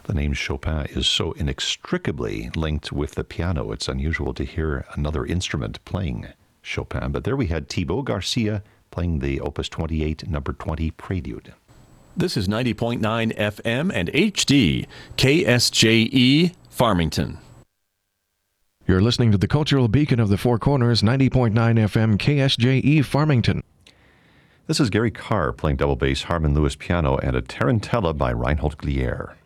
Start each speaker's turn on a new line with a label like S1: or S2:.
S1: The name Chopin is so inextricably linked with the piano. It's unusual to hear another instrument playing Chopin. But there we had Thibaut Garcia playing the Opus 28, number 20 Prelude.
S2: This is 90.9 FM and HD, KSJE, Farmington.
S3: You're listening to the Cultural Beacon of the Four Corners, 90.9 FM, KSJE, Farmington.
S1: This is Gary Carr playing double bass, Harmon Lewis piano, and a Tarantella by Reinhold Glier.